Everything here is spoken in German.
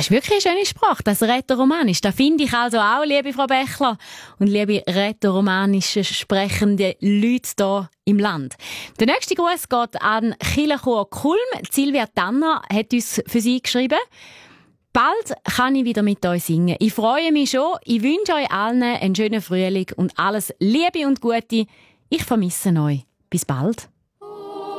Das ist wirklich eine schöne Sprache, das Rätoromanisch. Das finde ich also auch, liebe Frau Bächler und liebe rätoromanische sprechende Leute hier im Land. Der nächste Gruß geht an Kirchenchor Kulm. Silvia Tanner hat uns für Sie geschrieben: Bald kann ich wieder mit euch singen. Ich freue mich schon. Ich wünsche euch allen einen schönen Frühling und alles Liebe und Gute. Ich vermisse euch. Bis bald.